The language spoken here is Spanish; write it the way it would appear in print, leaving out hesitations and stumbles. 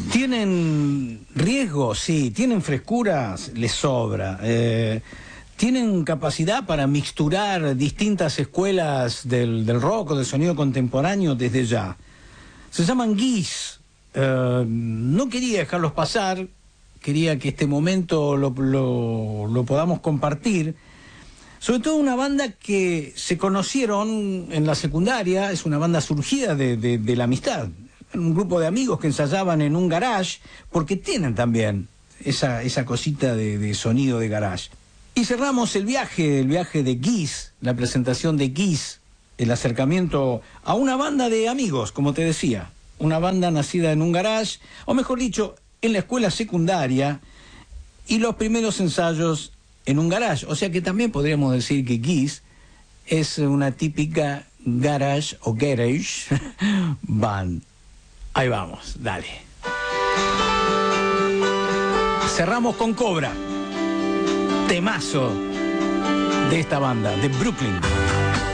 ¿Tienen riesgo? Sí. ¿Tienen frescuras? Les sobra. ¿Tienen capacidad para mixturar distintas escuelas del rock o del sonido contemporáneo desde ya? Se llaman Geese. No quería dejarlos pasar, quería que este momento lo podamos compartir. Sobre todo una banda que se conocieron en la secundaria, es una banda surgida de la amistad. Un grupo de amigos que ensayaban en un garage, porque tienen también esa cosita de sonido de garage. Y cerramos el viaje de Geese, la presentación de Geese, el acercamiento a una banda de amigos, como te decía. Una banda nacida en un garage, o mejor dicho, en la escuela secundaria, y los primeros ensayos en un garage. O sea que también podríamos decir que Geese es una típica garage o garage band. Ahí vamos, dale. Cerramos con Cobra, temazo de esta banda, de Brooklyn.